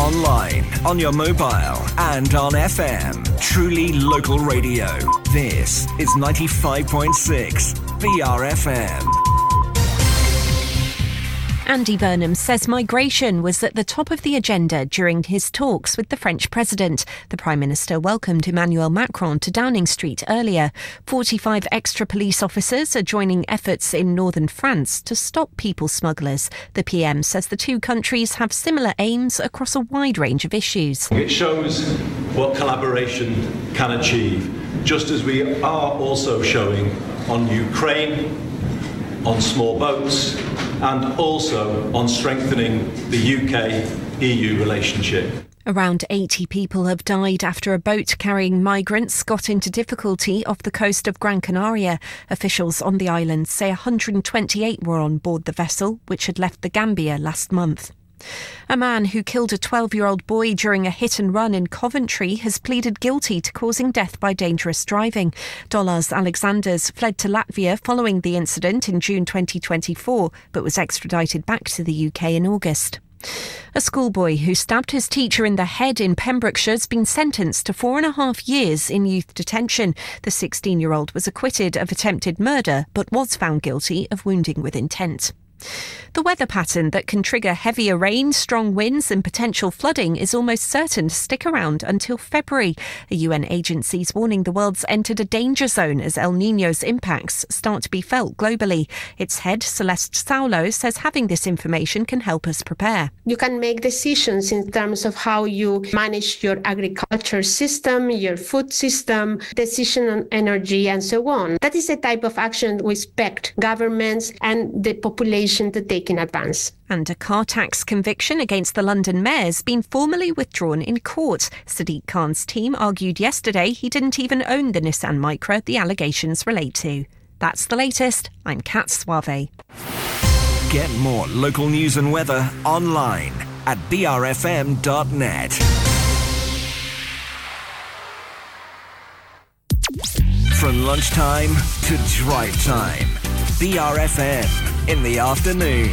online, on your mobile, and on FM. Truly local radio. This is 95.6 BRFM. Andy Burnham says migration was at the top of the agenda during his talks with the French president. The Prime Minister welcomed Emmanuel Macron to Downing Street earlier. 45 extra police officers are joining efforts in northern France to stop people smugglers. The PM says the two countries have similar aims across a wide range of issues. It shows what collaboration can achieve, just as we are also showing on Ukraine, on small boats, and also on strengthening the UK-EU relationship. Around 80 people have died after a boat carrying migrants got into difficulty off the coast of Gran Canaria. Officials on the island say 128 were on board the vessel, which had left the Gambia last month. A man who killed a 12-year-old boy during a hit-and-run in Coventry has pleaded guilty to causing death by dangerous driving. Dollars Alexanders fled to Latvia following the incident in June 2024, but was extradited back to the UK in August. A schoolboy who stabbed his teacher in the head in Pembrokeshire has been sentenced to 4.5 years in youth detention. The 16-year-old was acquitted of attempted murder, but was found guilty of wounding with intent. The weather pattern that can trigger heavier rain, strong winds and potential flooding is almost certain to stick around until February. A UN agency is warning the world's entered a danger zone as El Niño's impacts start to be felt globally. Its head, Celeste Saulo, says having this information can help us prepare. You can make decisions in terms of how you manage your agriculture system, your food system, decision on energy and so on. That is the type of action we expect governments and the population to take in advance. And a car tax conviction against the London mayor's been formally withdrawn in court. Sadiq Khan's team argued yesterday he didn't even own the Nissan Micra the allegations relate to. That's the latest. I'm Kat Suave. Get more local news and weather online at brfm.net. From lunchtime to drive time. BRFM in the afternoon.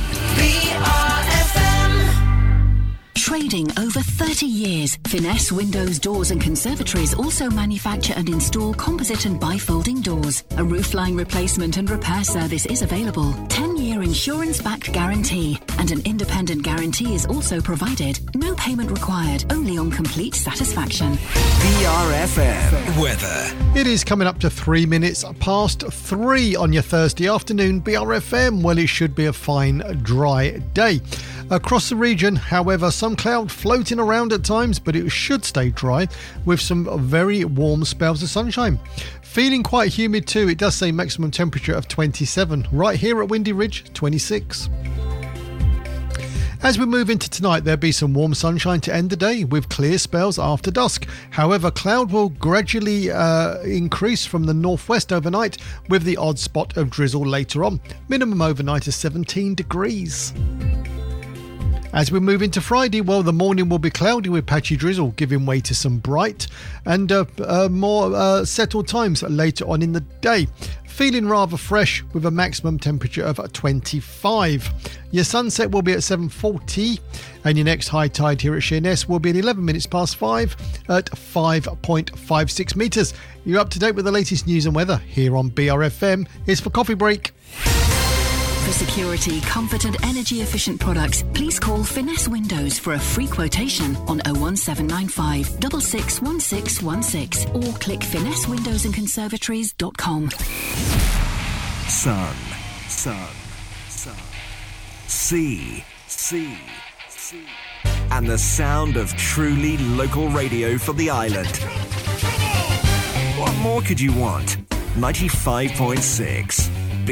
Trading over 30 years, Finesse Windows, Doors and Conservatories also manufacture and install composite and bifolding doors. A roofline replacement and repair service is available. 10-year insurance-backed guarantee and an independent guarantee is also provided. No payment required, only on complete satisfaction. BRFM weather. It is coming up to 3 minutes past 3 on your Thursday afternoon. BRFM, well, it should be a fine, dry day. Across the region, however, some cloud floating around at times, but it should stay dry with some very warm spells of sunshine. Feeling quite humid too. It does say maximum temperature of 27. Right here at Windy Ridge, 26. As we move into tonight, there'll be some warm sunshine to end the day with clear spells after dusk. However, cloud will gradually increase from the northwest overnight with the odd spot of drizzle later on. Minimum overnight is 17 degrees. As we move into Friday, well, the morning will be cloudy with patchy drizzle, giving way to some bright and more settled times later on in the day. Feeling rather fresh with a maximum temperature of 25. Your sunset will be at 7:40 and your next high tide here at Sheerness will be at 11 minutes past 5 at 5.56 metres. You're up to date with the latest news and weather here on BRFM. It's for Coffee Break. For security, comfort and energy efficient products, please call Finesse Windows for a free quotation on 01795 661616 or click finessewindowsandconservatories.com. Sun. Sea. And the sound of truly local radio for the island. What more could you want? 95.6